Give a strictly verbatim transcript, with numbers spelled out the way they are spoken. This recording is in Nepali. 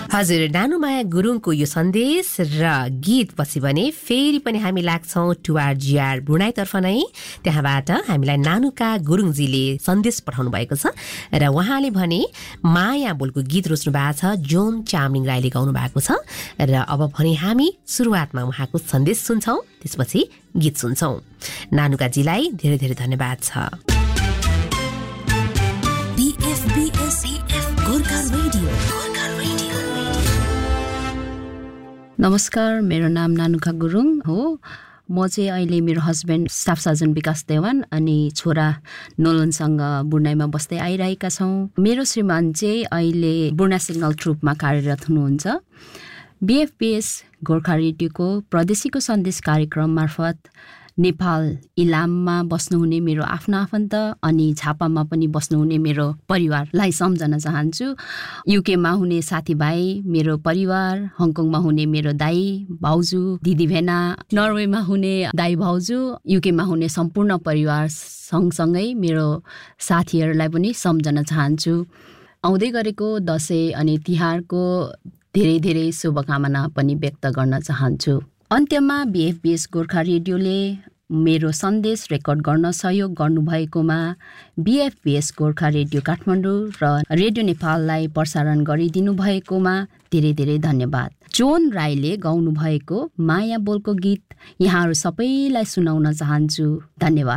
हजुर, नानुमाया गुरुङको यो सन्देश र गीत पछि भने फेरि पनि हामी लाग्छौँ टुआर जिआर बुढाइतर्फ नै। त्यहाँबाट हामीलाई नानुका गुरुङजीले सन्देश पठाउनु भएको छ र उहाँले भने माया बोलको गीत रोज्नु भएको छ, जोन चामलिङ राईले गाउनु भएको छ। र अब भने हामी सुरुवातमा उहाँको सन्देश सुन्छौँ, त्यसपछि गीत सुन्छौँ। नानुकाजीलाई धेरै धेरै धन्यवाद छ। नमस्कार, मेरो नाम नानुका गुरुङ हो। म चाहिँ अहिले मेरो हस्बेन्ड स्टाफ सर्जन विकास देवान अनि छोरा नोलनसँग बुर्नाईमा बस्दै आइरहेका छौँ। मेरो श्रीमान चाहिँ अहिले बुर्ना सिग्नल ट्रुपमा कार्यरत हुनुहुन्छ। बिएफपिएस गोर्खा रेडियोको प्रदेशीको सन्देश कार्यक्रम मार्फत नेपाल इलाममा बस्नुहुने मेरो आफ्नो आफन्त अनि झापामा पनि बस्नुहुने मेरो परिवारलाई सम्झन चाहन्छु। युकेमा हुने साथीभाइ, मेरो परिवार, हङकङमा हुने मेरो दाई भाउजू दिदी भेना, नर्वेमा हुने दाई भाउजू, युकेमा हुने सम्पूर्ण परिवार सँगसँगै मेरो साथीहरूलाई पनि सम्झन चाहन्छु। आउँदै गरेको दसैँ अनि तिहारको धेरै धेरै शुभकामना पनि व्यक्त गर्न चाहन्छु। अन्त्यमा बिएफपिएस गोर्खा रेडियोले मेरो सन्देश रेकर्ड गर्न सहयोग गर्नुभएकोमा बिएफपिएस गोर्खा रेडियो काठमाडौँ र रेडियो नेपाललाई प्रसारण गरिदिनु भएकोमा धेरै धेरै धन्यवाद। जोन राईले गाउनु भएको माया बोलको गीत यहाँहरू सबैलाई सुनाउन चाहन्छु। धन्यवाद।